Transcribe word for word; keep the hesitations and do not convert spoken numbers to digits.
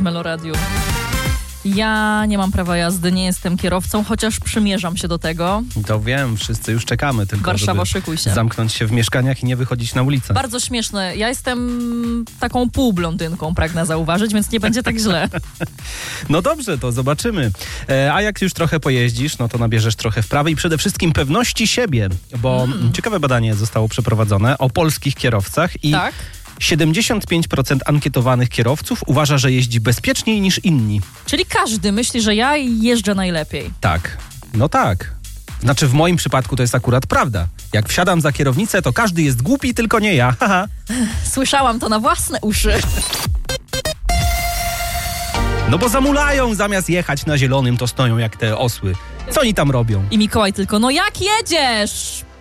Meloradiu. Ja nie mam prawa jazdy, nie jestem kierowcą, chociaż przymierzam się do tego. To wiem, wszyscy już czekamy tylko, Warszawa, żeby szykuj się. zamknąć się w mieszkaniach i nie wychodzić na ulicę. Bardzo śmieszne. Ja jestem taką półblondynką, pragnę zauważyć, więc nie będzie tak źle. No dobrze, to zobaczymy. E, a jak już trochę pojeździsz, no to nabierzesz trochę wprawy i przede wszystkim pewności siebie, bo mm. ciekawe badanie zostało przeprowadzone o polskich kierowcach i Tak? siedemdziesiąt pięć procent ankietowanych kierowców uważa, że jeździ bezpieczniej niż inni. Czyli każdy myśli, że ja jeżdżę najlepiej. Tak, no tak. Znaczy w moim przypadku to jest akurat prawda. Jak wsiadam za kierownicę, to każdy jest głupi, tylko nie ja. Haha. Słyszałam to na własne uszy. No bo zamulają, zamiast jechać na zielonym, to stoją jak te osły. Co oni tam robią? I Mikołaj tylko, no jak jedziesz?